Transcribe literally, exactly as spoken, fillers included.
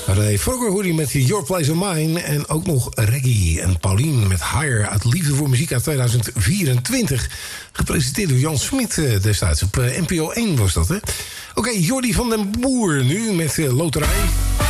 René Vroger hoorde je met Your Place of Mine. En ook nog Reggie en Paulien met Higher uit Liefde voor Muziek uit tweeduizend vierentwintig. Gepresenteerd door Jan Smit uh, destijds. Op uh, N P O één was dat, hè? Oké, okay, Jordi van den Boer nu met uh, Loterij.